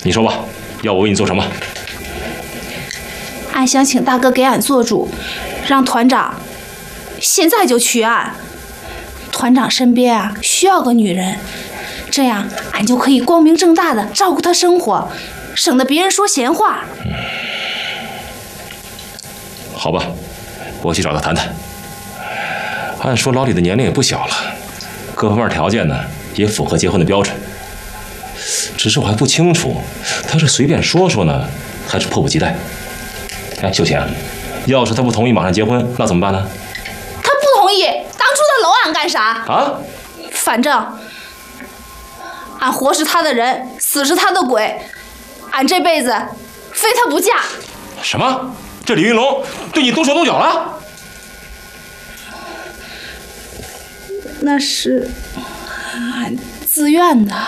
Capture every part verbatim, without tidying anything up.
你说吧，要我为你做什么？ 俺想请大哥给俺做主，让团长现在就去俺。团长身边啊需要个女人，这样俺就可以光明正大的照顾他生活，省得别人说闲话。 嗯，好吧，我去找他谈谈。按说老李的年龄也不小了，各方面条件呢也符合结婚的标准。只是我还不清楚，他是随便说说呢，还是迫不及待？哎，秀琴，要是他不同意马上结婚，那怎么办呢？ 他不同意，当初他搂俺干啥？ 啊？ 反正俺活是他的人，死是他的鬼，俺这辈子非他不嫁。 什么？这李云龙对你动手动脚了？ 那是俺自愿的。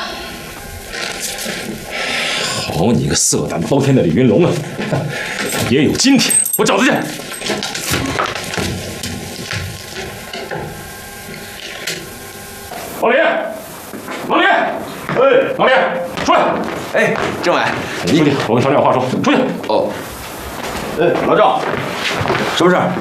好你个色胆包天的李云龙啊！也有今天，我找他去。王林，王林，哎，王林，出来！ 哎，政委， 你出去，我跟省长有话说。出去。 哦。哎，老赵，什么事儿？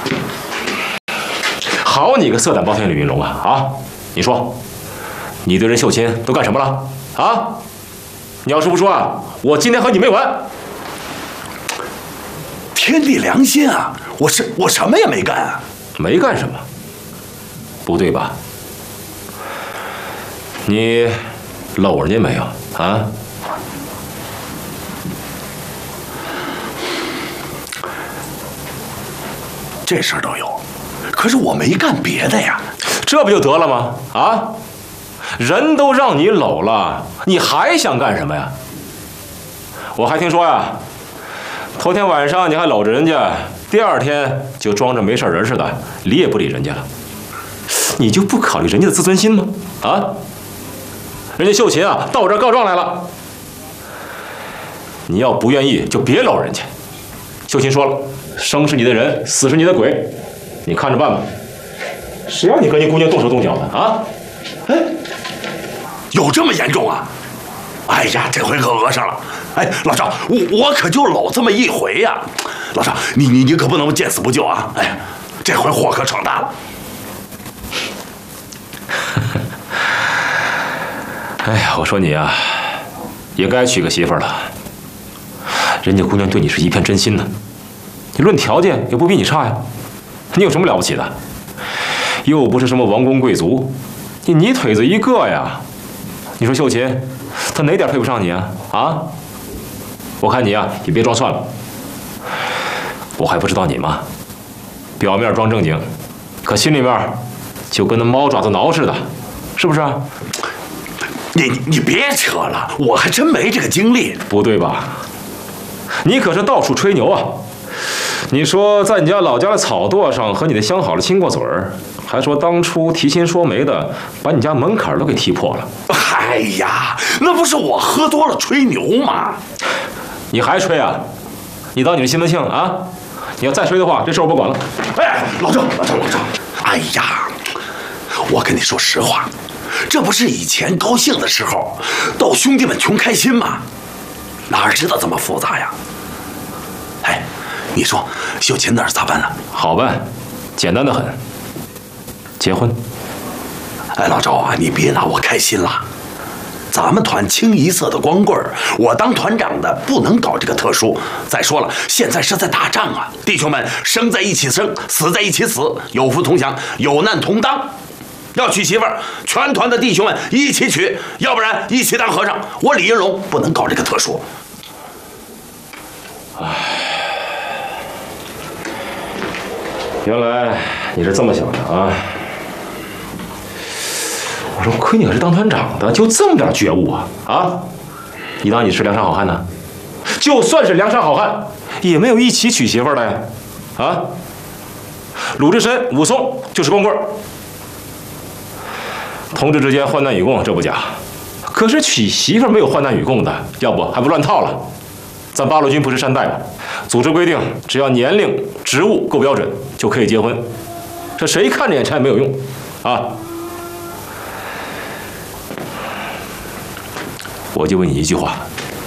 好你个色胆包天的李云龙啊！啊，你说，你对人秀琴都干什么了？啊？你要是不说啊，我今天和你没完！ 天地良心啊！我是我什么也没干啊！ 没干什么？不对吧？你搂人家没有啊？ 这事儿都有，可是我没干别的呀。 这不就得了吗？啊？人都让你搂了，你还想干什么呀？我还听说呀，头天晚上你还搂着人家，第二天就装着没事人似的，理也不理人家了。你就不考虑人家的自尊心吗？啊？人家秀琴啊，到我这儿告状来了。你要不愿意，就别搂人家。秀琴说了，生是你的人，死是你的鬼，你看着办吧。谁让你跟一姑娘动手动脚的啊？哎。 有这么严重啊？哎呀，这回可讹上了！哎，老赵，我我可就搂这么一回呀、啊！老赵，你你你可不能见死不救啊！哎，这回祸可闯大了。 哎呀，我说你啊，也该娶个媳妇了。人家姑娘对你是一片真心呢，你论条件也不比你差呀。你有什么了不起的？又不是什么王公贵族，你泥腿子一个呀！你说秀琴，她哪点配不上你啊？啊！我看你啊，也别装蒜了。我还不知道你吗？表面装正经，可心里面就跟那猫爪子挠似的，是不是？ 你你你别扯了，我还真没这个经历。 不对吧？你可是到处吹牛啊！你说在你家老家的草垛上和你的相好的亲过嘴儿，还说当初提亲说媒的把你家门槛都给踢破了。 哎呀，那不是我喝多了吹牛吗？ 你还吹啊？你当你是西门庆啊？你要再吹的话，这事我不管了。 哎，老赵，老赵，老赵，哎呀，我跟你说实话，这不是以前高兴的时候逗兄弟们穷开心吗？哪知道这么复杂呀？哎，你说秀琴那儿咋办呢？ 好办，简单的很，结婚。 哎，老赵啊，你别拿我开心了。咱们团清一色的光棍儿，我当团长的不能搞这个特殊。再说了，现在是在打仗啊，弟兄们生在一起生，死在一起死，有福同享，有难同当。要娶媳妇儿，全团的弟兄们一起娶，要不然一起当和尚。我李云龙不能搞这个特殊。 唉，原来你是这么想的啊！我说亏你可是当团长的，就这么点觉悟啊啊！你当你是梁山好汉呢？就算是梁山好汉，也没有一起娶媳妇的呀！啊！鲁智深、武松就是光棍儿，同志之间患难与共，这不假。可是娶媳妇没有患难与共的，要不还不乱套了？咱八路军不是山寨吗？组织规定，只要年龄、职务够标准，就可以结婚。这谁看着眼馋也没有用啊！我就问你一句话：